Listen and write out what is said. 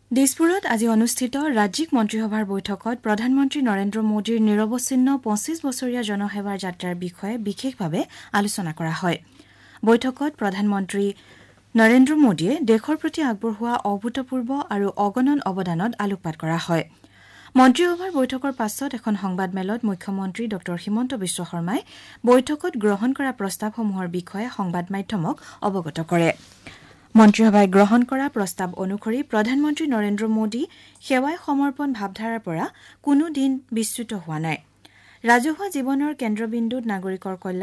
দিছপুৰত আজি অনুষ্ঠিত ৰাজ্যিক মন্ত্ৰীসভাৰ বৈঠকত প্ৰধানমন্ত্ৰী নৰেন্দ্ৰ মোদীৰ নিৰৱচ্ছিন্ন ২৫ বছৰীয়া জনসেৱাৰ যাত্ৰাৰ বিষয়ে বিশেষভাৱে আলোচনা কৰা হয়। বৈঠকত প্ৰধানমন্ত্ৰী নৰেন্দ্ৰ মোদীয়ে দেশৰ প্ৰতি আগবঢ়োৱা অভূতপূৰ্ব আৰু অগণন অৱদানত আলোকপাত কৰা হয়। মন্ত্ৰীসভাৰ বৈঠকৰ পাছত এখন সংবাদমেলত মুখ্যমন্ত্ৰী ড হিমন্ত বিশ্ব শৰ্মাই বৈঠকত গ্ৰহণ কৰা প্ৰস্তাৱসমূহৰ বিষয়ে সংবাদ মাধ্যমক অৱগত কৰে। মন্ত্ৰীসভাই গ্ৰহণ কৰা প্ৰস্তাৱ অনুসৰি প্ৰধানমন্ত্ৰী নৰেন্দ্ৰ মোদী সেৱাই সমৰ্পণ ভাৱধাৰাৰ পৰা কোনো দিন বিচ্যুত হোৱা নাই। ৰাজহুৱা জীৱনৰ কেন্দ্ৰবিন্দুত নাগৰিকৰ কল্যাণ